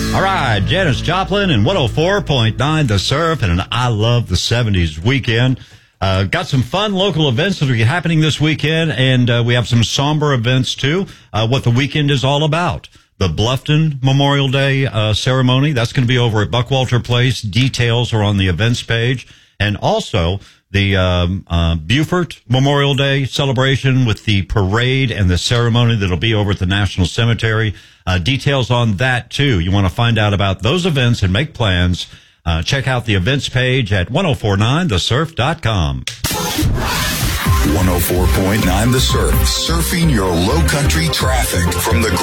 All right, Janis Joplin and 104.9 The Surf and an I Love the 70s weekend. Got some fun local events that will be happening this weekend, and we have some somber events too, what the weekend is all about. The Bluffton Memorial Day ceremony, that's going to be over at Buckwalter Place. Details are on the events page. And also the Beaufort Memorial Day celebration with the parade and the ceremony that'll be over at the National Cemetery. Details on that, too. You want to find out about those events and make plans. Check out the events page at 1049thesurf.com. 104.9 The Surf, surfing your low country traffic from the